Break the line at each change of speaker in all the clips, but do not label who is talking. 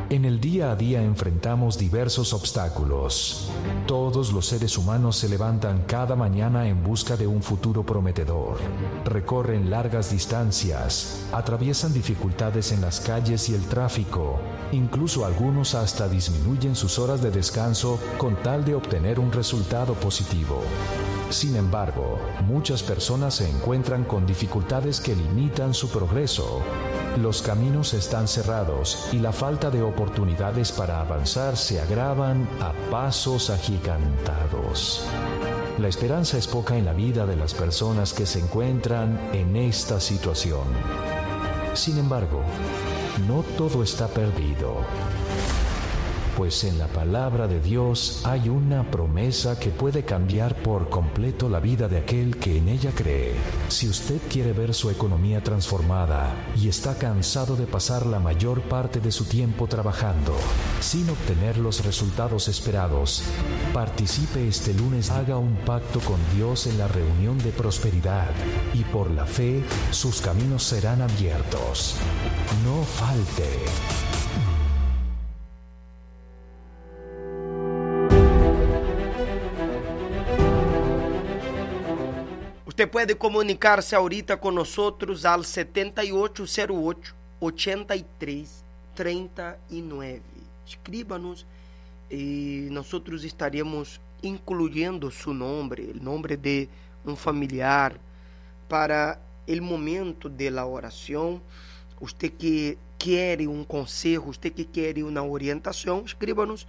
En el día a día enfrentamos diversos obstáculos. Todos los seres humanos se levantan cada mañana en busca de un futuro prometedor. Recorren largas distancias, atraviesan dificultades en las calles y el tráfico. Incluso algunos hasta disminuyen sus horas de descanso con tal de obtener un resultado positivo. Sin embargo, muchas personas se encuentran con dificultades que limitan su progreso. Los caminos están cerrados y la falta de oportunidades para avanzar se agravan a pasos agigantados. La esperanza es poca en la vida de las personas que se encuentran en esta situación. Sin embargo, no todo está perdido, pues en la palabra de Dios hay una promesa que puede cambiar por completo la vida de aquel que en ella cree. Si usted quiere ver su economía transformada y está cansado de pasar la mayor parte de su tiempo trabajando sin obtener los resultados esperados, participe este lunes, haga un pacto con Dios en la reunión de prosperidad y por la fe sus caminos serán abiertos. No falte.
Usted puede comunicarse ahorita con nosotros al 7808-8339. Escríbanos y nosotros estaremos incluyendo su nombre, el nombre de un familiar, para el momento de la oración. Usted que quiere un consejo, usted que quiere una orientación, escríbanos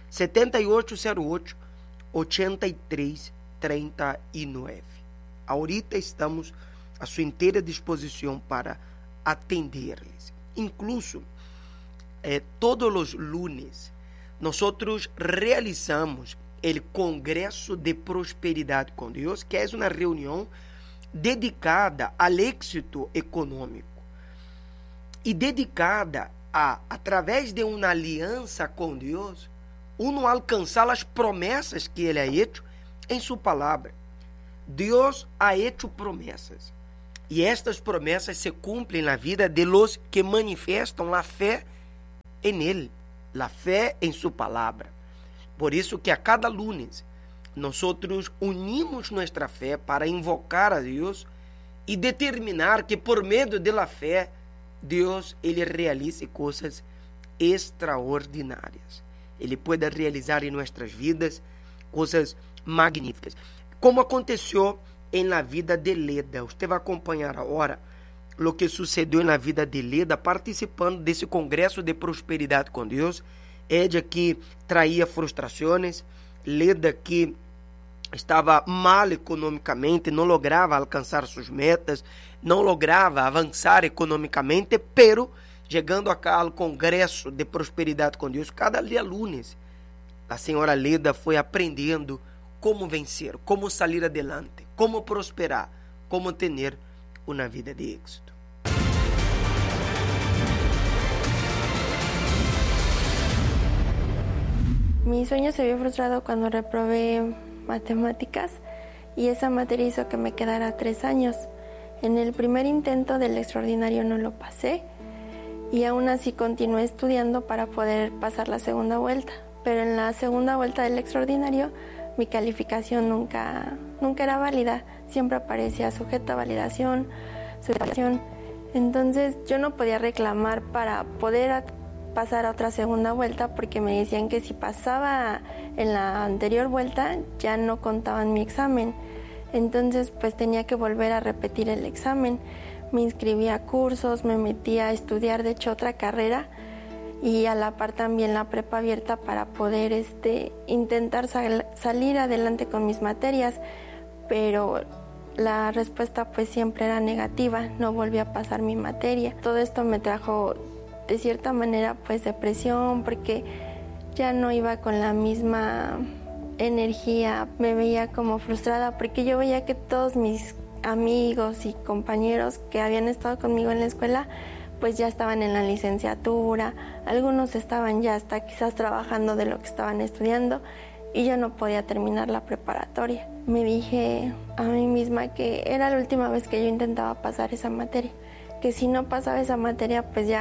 7808-8339. Ahorita estamos a su inteira disposición para atenderles. Incluso, todos los lunes, nosotros realizamos el Congreso de Prosperidad con Dios, que es una reunión dedicada al éxito econômico e dedicada a través de uma aliança com Deus, uno alcançar as promessas que Ele ha hecho em sua palavra. Deus ha hecho promessas e estas promessas se cumprem na vida de los que manifestam a fé em Ele, a fé em sua palavra. Por isso que a cada lunes nós unimos nossa fé para invocar a Deus e determinar que por meio da fé Deus ele realize coisas extraordinárias. Ele pode realizar em nossas vidas coisas magníficas. Como aconteceu na vida de Leda. Você vai acompanhar agora o que sucedeu na vida de Leda participando desse congresso de prosperidade com Deus. Ella que traía frustrações, Leda que estava mal economicamente, não lograva alcançar suas metas, não lograva avançar economicamente, pero chegando acá ao congresso de prosperidade com Deus, cada dia lunes, a senhora Leda foi aprendendo como vencer, como sair adelante, como prosperar, como ter uma vida de éxito.
Mi sueño se vio frustrado cuando reprobé matemáticas y esa materia hizo que me quedara 3 años. En el primer intento del extraordinario no lo pasé y aún así continué estudiando para poder pasar la segunda vuelta. Pero en la segunda vuelta del extraordinario mi calificación nunca era válida, siempre aparecía sujeta a validación. Entonces yo no podía reclamar para poder pasar a otra segunda vuelta porque me decían que si pasaba en la anterior vuelta ya no contaban mi examen. Entonces pues tenía que volver a repetir el examen. Me inscribí a cursos, me metí a estudiar de hecho otra carrera y a la par también la prepa abierta para poder intentar salir adelante con mis materias, pero la respuesta pues siempre era negativa, no volví a pasar mi materia. Todo esto me trajo de cierta manera pues depresión porque ya no iba con la misma energía, me veía como frustrada porque yo veía que todos mis amigos y compañeros que habían estado conmigo en la escuela pues ya estaban en la licenciatura, algunos estaban ya hasta quizás trabajando de lo que estaban estudiando y yo no podía terminar la preparatoria. Me dije a mí misma que era la última vez que yo intentaba pasar esa materia, que si no pasaba esa materia pues ya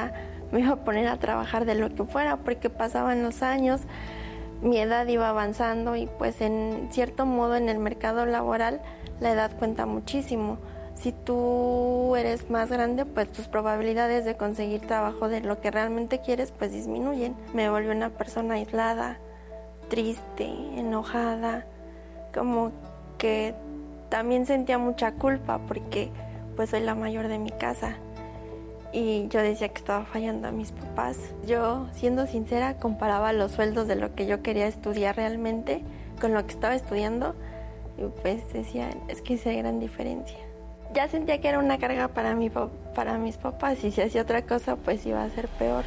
me iba a poner a trabajar de lo que fuera, porque pasaban los años, mi edad iba avanzando y pues en cierto modo en el mercado laboral la edad cuenta muchísimo. Si tú eres más grande, pues tus probabilidades de conseguir trabajo de lo que realmente quieres pues disminuyen. Me volví una persona aislada, triste, enojada, como que también sentía mucha culpa porque pues soy la mayor de mi casa y yo decía que estaba fallando a mis papás. Yo, siendo sincera, comparaba los sueldos de lo que yo quería estudiar realmente con lo que estaba estudiando y pues decía, es que sí hay gran diferencia. Ya sentía que era una carga para mis papás y si hacía otra cosa pues iba a ser peor.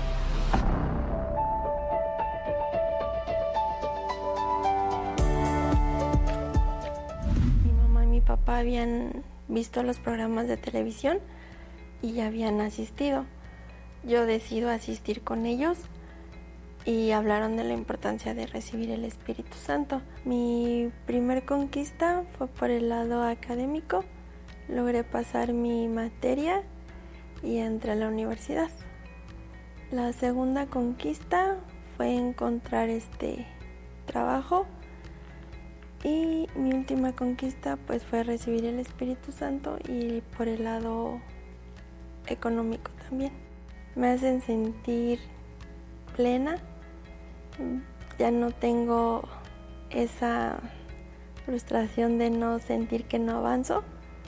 Mi mamá y mi papá habían visto los programas de televisión y ya habían asistido. Yo decido asistir con ellos y hablaron de la importancia de recibir el Espíritu Santo. Mi primer conquista fue por el lado académico. Logré pasar mi materia y entré a la universidad. La segunda conquista fue encontrar trabajo y mi última conquista pues fue recibir el Espíritu Santo y por el lado económico también. Me hacen sentir plena, ya no tengo esa frustración de no sentir que no avanzo,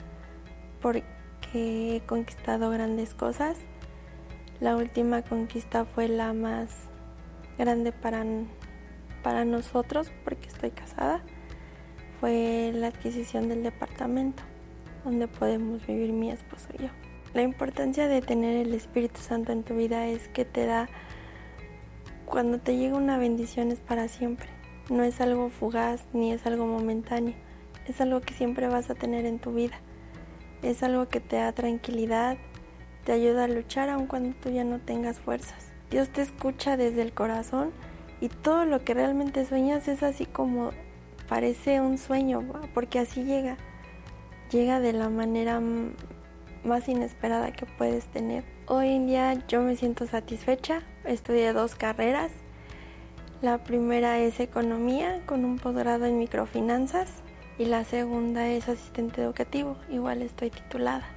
porque he conquistado grandes cosas. La última conquista fue la más grande para nosotros, porque estoy casada. Fue la adquisición del departamento donde podemos vivir mi esposo y yo. La importancia de tener el Espíritu Santo en tu vida es que te da, cuando te llega una bendición es para siempre. No es algo fugaz ni es algo momentáneo. Es algo que siempre vas a tener en tu vida. Es algo que te da tranquilidad, te ayuda a luchar aun cuando tú ya no tengas fuerzas. Dios te escucha desde el corazón y todo lo que realmente sueñas es así como parece un sueño, porque así llega de la manera más inesperada que puedes tener. Hoy en día yo me siento satisfecha, estudié 2 carreras. La primera es economía con un posgrado en microfinanzas. Y la segunda es asistente educativo, igual estoy titulada.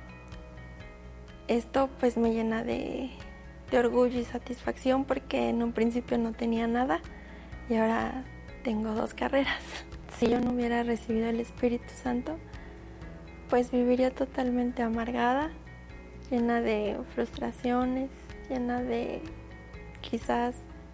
Esto pues me llena de orgullo y satisfacción porque en un principio no tenía nada y ahora tengo 2 carreras. Si yo no hubiera recibido el Espíritu Santo, pues viviría totalmente amargada, llena de frustraciones, llena de quizás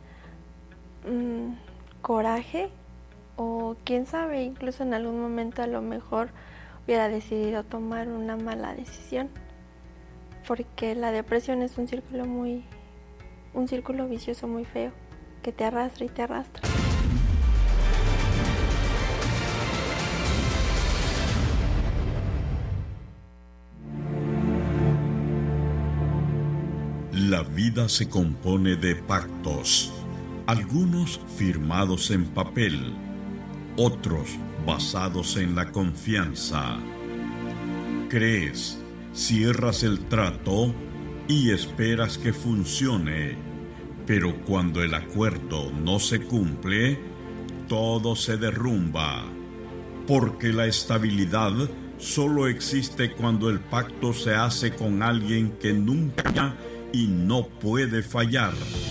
coraje. O quién sabe, incluso en algún momento a lo mejor hubiera decidido tomar una mala decisión, porque la depresión es un círculo vicioso muy feo, que te arrastra y te arrastra.
La vida se compone de pactos, algunos firmados en papel, otros basados en la confianza. Crees, cierras el trato y esperas que funcione, pero cuando el acuerdo no se cumple, todo se derrumba, porque la estabilidad solo existe cuando el pacto se hace con alguien que nunca falla y no puede fallar.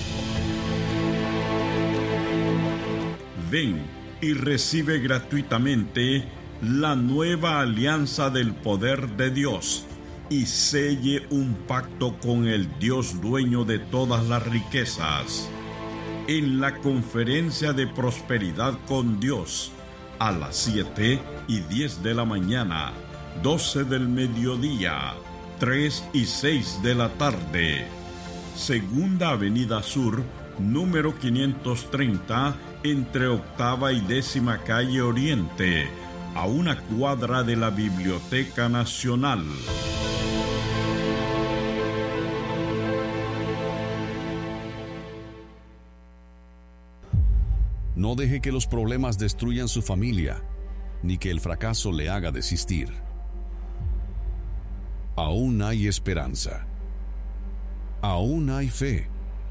Ven y recibe gratuitamente la nueva alianza del poder de Dios y selle un pacto con el Dios dueño de todas las riquezas. En la conferencia de prosperidad con Dios, a las 7:10 de la mañana, 12 del mediodía, 3 y 6 de la tarde. Segunda Avenida Sur, número 530, entre 8ª y 10ª calle Oriente, a una cuadra de la Biblioteca Nacional.
No deje que los problemas destruyan su familia, ni que el fracaso le haga desistir. Aún hay esperanza. Aún hay fe.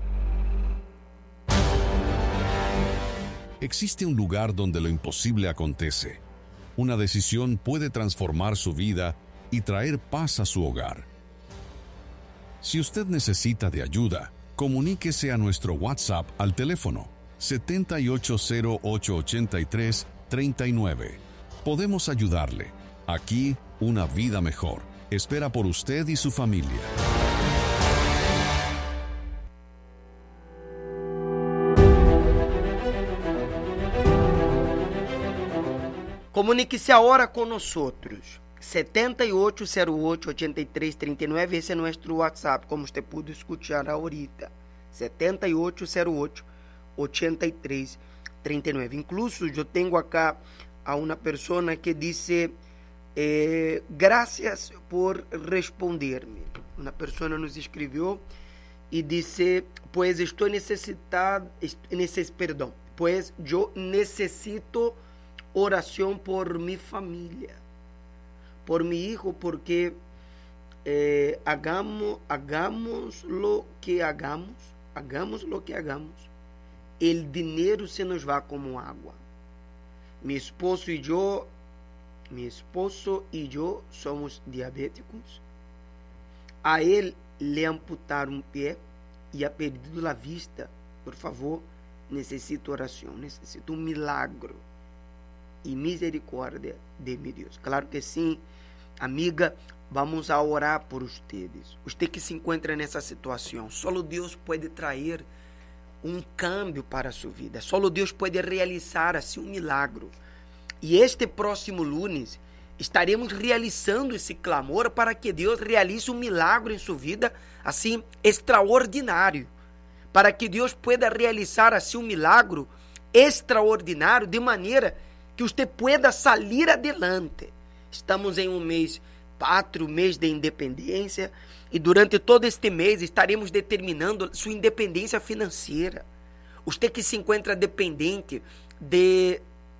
Existe un lugar donde lo imposible acontece. Una decisión puede transformar su vida y traer paz a su hogar. Si usted necesita de ayuda, comuníquese a nuestro WhatsApp al teléfono 78088339. Podemos ayudarle. Aquí, una vida mejor espera por usted y su familia.
Comunique-se agora com nós outros. 7808-8339, esse é nosso WhatsApp, como você pode escutar ahorita. 7808-8339. Incluso eu tenho acá a uma pessoa que disse graças por responder-me. Uma pessoa nos escreveu e disse, pois estou necessitado, pois eu necessito oração por minha família, por mi hijo, porque hagamos lo que hagamos, el dinheiro se nos va como água. Mi esposo e eu somos diabéticos. A ele le amputaram um pé e ha perdido a vista. Por favor, necessito oração, necessito um milagre e misericórdia de meu Deus. Claro que sim, amiga, vamos a orar por ustedes. Você que se encontra nessa situação, só Deus pode trazer um câmbio para a sua vida. Só Deus pode realizar assim um milagre. E este próximo lunes estaremos realizando esse clamor para que Deus realize um milagre em sua vida, assim, extraordinário. Para que Deus pueda realizar assim um milagre extraordinário, de maneira que você pueda sair adelante. Estamos em um mês pátrio, mês de independência, e durante todo este mês estaremos determinando sua independência financeira. Você que se encontra dependente de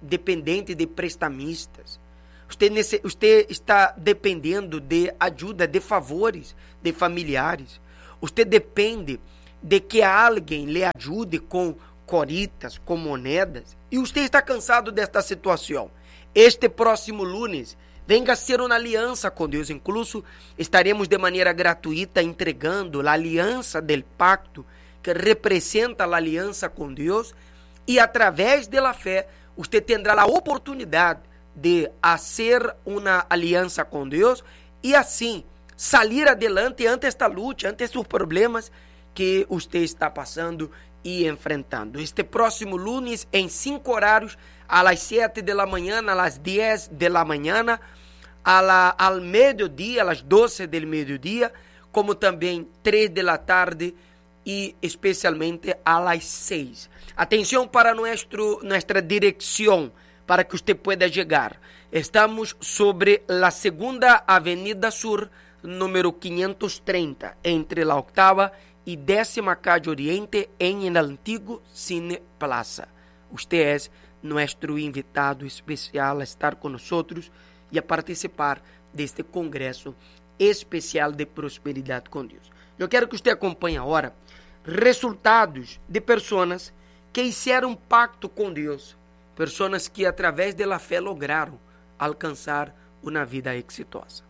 prestamistas, você está dependendo de ajuda, de favores de familiares, você depende de que alguém lhe ajude com coritas, com moedas, e você está cansado desta situação. Este próximo lunes, venga a ser uma aliança com Deus. Incluso estaremos de maneira gratuita entregando a aliança del pacto, que representa a aliança com Deus, e através da fé, você terá a oportunidade de fazer uma aliança com Deus e assim sair adelante ante esta luta, ante estes problemas que você está passando e enfrentando. Este próximo lunes, em 5 horários, às 7 da manhã, às 10 da manhã, ao meio-dia, às 12 do meio-dia, como também 3 da tarde e especialmente às 6. Atenção para nossa direção, para que você pueda chegar. Estamos sobre a segunda Avenida Sur, número 530, entre a 8ª e 10ª calle Oriente, em el antigo Cine Plaza. Usted é nosso invitado especial a estar conosco e a participar deste congresso especial de prosperidade com Deus. Eu quero que você acompanhe agora resultados de pessoas que fizeram pacto com Deus, pessoas que através da fé lograram alcançar uma vida exitosa.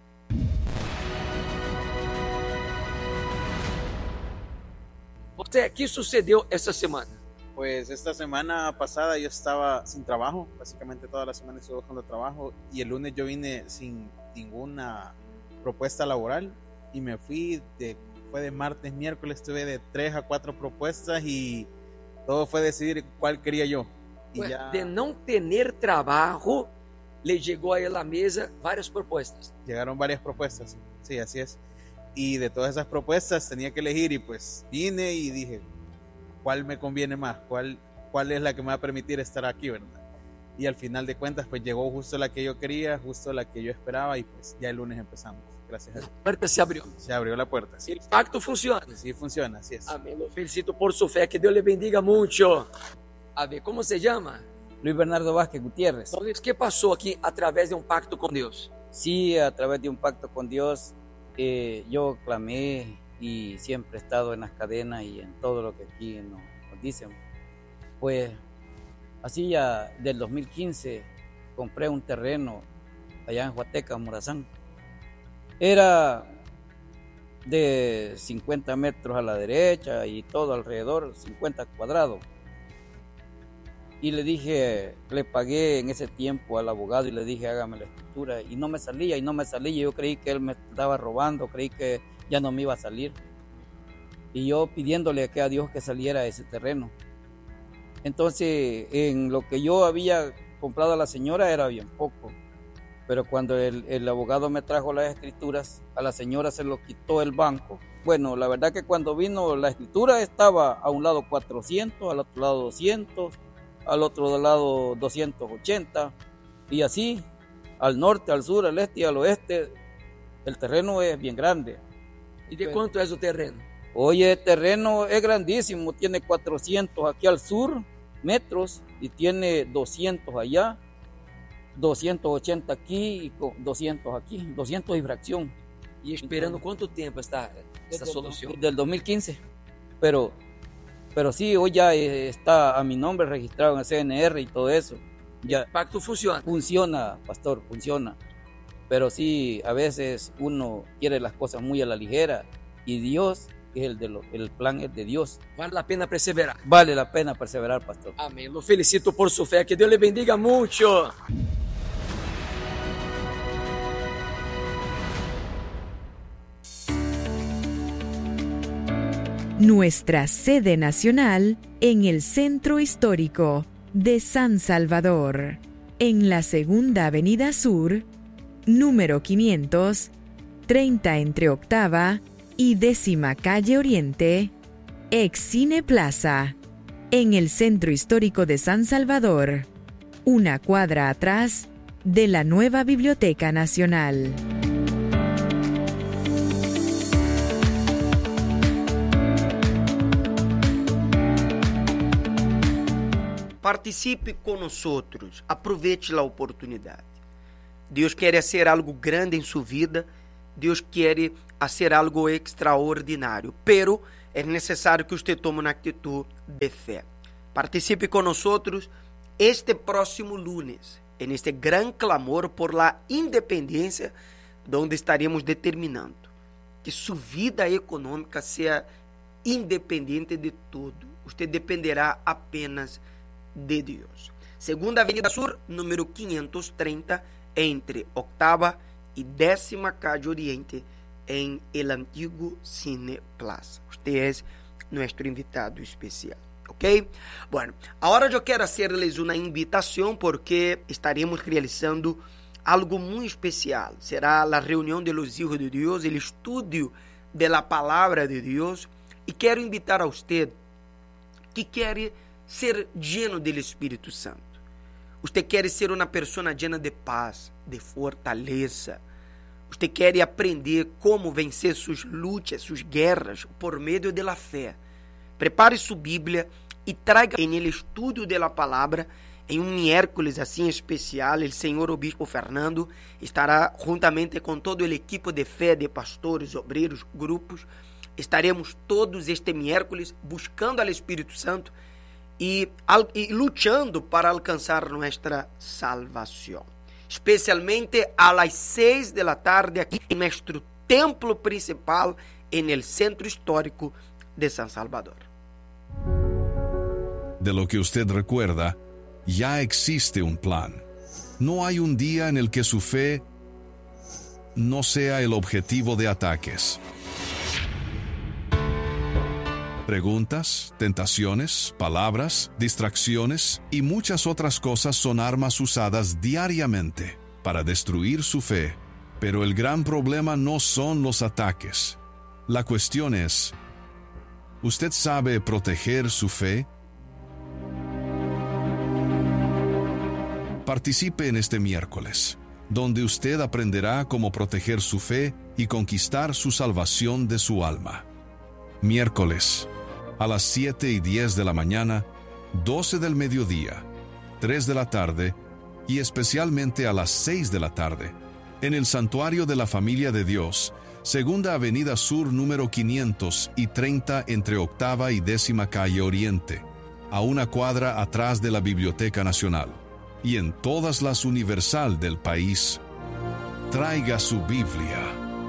José, ¿qué sucedió esta semana?
Pues esta semana pasada yo estaba sin trabajo, básicamente toda la semana estuve buscando trabajo y el lunes yo vine sin ninguna propuesta laboral y me fui, fue de martes, miércoles, estuve de 3 a 4 propuestas y todo fue decidir cuál quería yo. Y
pues
ya...
De no tener trabajo, le llegó a la mesa varias propuestas.
Llegaron varias propuestas, sí, así es. Y de todas esas propuestas tenía que elegir y pues vine y dije, ¿cuál me conviene más? ¿Cuál es la que me va a permitir estar aquí, verdad? Y al final de cuentas pues llegó justo la que yo quería, justo la que yo esperaba y pues ya el lunes empezamos, gracias a Dios.
La puerta se abrió.
Se abrió la puerta, sí.
El pacto funciona.
Sí, funciona, así es.
Amén, lo felicito por su fe, que Dios le bendiga mucho. A ver, ¿cómo se llama?
Luis Bernardo Vázquez Gutiérrez.
Entonces, ¿qué pasó aquí a través de un pacto con Dios?
Sí, a través de un pacto con Dios, yo clamé y siempre he estado en las cadenas y en todo lo que aquí nos dicen. Pues así ya del 2015 compré un terreno allá en Huateca, Morazán. Era de 50 metros a la derecha y todo alrededor, 50 cuadrados. Y le pagué en ese tiempo al abogado y le dije, hágame la escritura. Y no me salía. Yo creí que él me estaba robando, creí que ya no me iba a salir. Y yo pidiéndole a Dios que saliera ese terreno. Entonces, en lo que yo había comprado a la señora era bien poco. Pero cuando el abogado me trajo las escrituras, a la señora se lo quitó el banco. Bueno, la verdad que cuando vino la escritura estaba a un lado 400, al otro lado 200, al otro lado 280, y así, al norte, al sur, al este y al oeste, el terreno es bien grande.
¿Y de cuánto es el terreno?
Oye, el terreno es grandísimo, tiene 400 aquí al sur metros y tiene 200 allá, 280 aquí y 200 aquí, 200 y fracción.
¿Y esperando cuánto tiempo está esta solución?
Del 2015, pero sí, hoy ya está a mi nombre registrado en el CNR y todo eso. Ya
el pacto funciona.
Funciona, pastor, funciona. Pero sí, a veces uno quiere las cosas muy a la ligera y Dios, que es el plan es de Dios.
Vale la pena perseverar.
Vale la pena perseverar, pastor.
Amén. Lo felicito por su fe. Que Dios le bendiga mucho.
Nuestra sede nacional en el Centro Histórico de San Salvador, en la Segunda Avenida Sur, número 500, 30 entre Octava y 10ª Calle Oriente, ex Cine Plaza, en el Centro Histórico de San Salvador, una cuadra atrás de la nueva Biblioteca Nacional.
Participe com nós, aproveite a oportunidade. Deus quer fazer algo grande em sua vida, Deus quer fazer algo extraordinário, pero é necessário que você tome uma atitude de fé. Participe com nós este próximo lunes, en este gran clamor por la independência, donde estaremos determinando que sua vida econômica seja independente de tudo. Você dependerá apenas de Deus. Segunda Avenida Sur, número 530, entre Octava y 10ª Calle Oriente, en el antiguo Cine Plaza. Usted es nuestro invitado especial, ¿ok? Bueno, ahora yo quiero hacerles una invitación porque estaremos realizando algo muy especial. Será la reunión de los hijos de Dios, el estudio de la palabra de Dios. Y quiero invitar a usted que quiere ser lleno del Espírito Santo. Usted quiere ser una persona llena de paz, de fortaleza. Usted quiere aprender cómo vencer sus luchas, sus guerras por medio de la fe. Prepare su Biblia y traiga en el estudio de la palabra en un miércoles así especial. El señor Obispo Fernando estará juntamente con todo el equipo de fe, de pastores, obreros, grupos. Estaremos todos este miércoles buscando al Espírito Santo y luchando para alcanzar nuestra salvación. Especialmente a las 6 de la tarde aquí en nuestro templo principal en el Centro Histórico de San Salvador.
De lo que usted recuerda, ya existe un plan. No hay un día en el que su fe no sea el objetivo de ataques. Preguntas, tentaciones, palabras, distracciones y muchas otras cosas son armas usadas diariamente para destruir su fe. Pero el gran problema no son los ataques. La cuestión es, ¿usted sabe proteger su fe? Participe en este miércoles, donde usted aprenderá cómo proteger su fe y conquistar su salvación de su alma. Miércoles, a las 7:10 de la mañana, 12 del mediodía, 3 de la tarde y especialmente a las 6 de la tarde, en el Santuario de la Familia de Dios, Segunda Avenida Sur número 500 y 30 entre Octava y 10ª Calle Oriente, a una cuadra atrás de la Biblioteca Nacional. Y en todas las Universal del país, traiga su Biblia.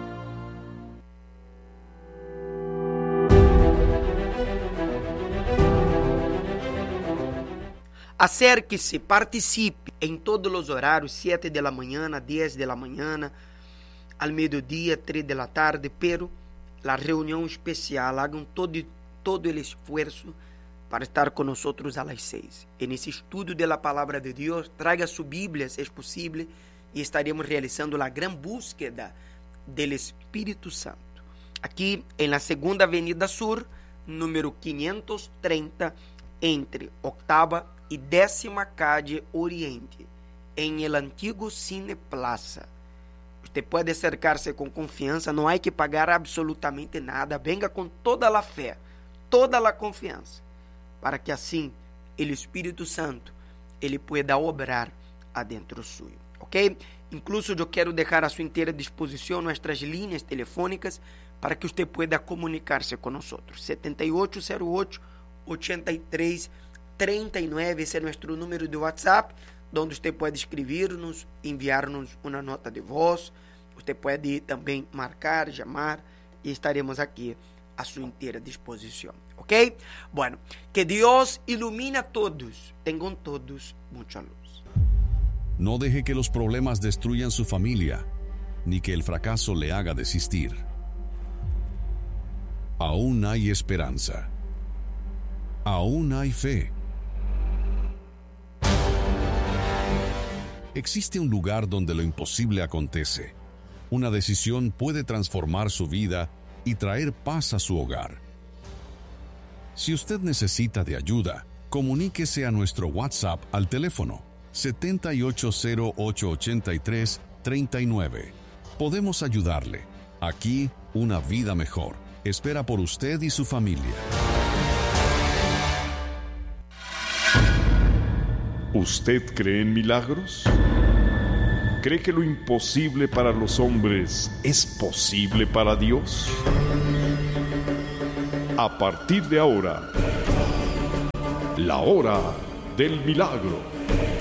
Acérquese, participe em todos os horários, 7 da manhã, 10 da manhã, ao meio-dia, 3 da tarde, pero a reunião especial, hagam todo o esforço para estar com nós às 6. Nesse estudo da palavra de Deus, traga sua Bíblia, se é possível, e estaremos realizando a grande búsqueda do Espírito Santo. Aqui, na Segunda Avenida Sur, número 530, entre Octava e 10ª Calle Oriente, em el antigo Cine Plaza. Você pode acercar-se com confiança, não há que pagar absolutamente nada. Venga com toda a fé, toda a confiança, para que assim o Espírito Santo ele pueda obrar adentro suyo, ok? Incluso eu quero deixar a sua inteira disposição nossas linhas telefônicas para que você pueda comunicar-se com nós. 7808-8339, esse é nosso número de WhatsApp, onde você pode escrever-nos, enviar-nos uma nota de voz. Você pode também marcar, chamar, e estaremos aqui à sua inteira disposição, ok? Bueno, que Deus ilumine a todos, tenham todos muita luz.
No deje que los problemas destruyan su familia, ni que el fracaso le haga desistir. Aún hay esperanza. Aún hay fe. Existe un lugar donde lo imposible acontece. Una decisión puede transformar su vida y traer paz a su hogar. Si usted necesita de ayuda, comuníquese a nuestro WhatsApp al teléfono 78088339. Podemos ayudarle. Aquí, una vida mejor espera por usted y su familia.
¿Usted cree en milagros? ¿Cree que lo imposible para los hombres es posible para Dios? A partir de ahora, la hora del milagro.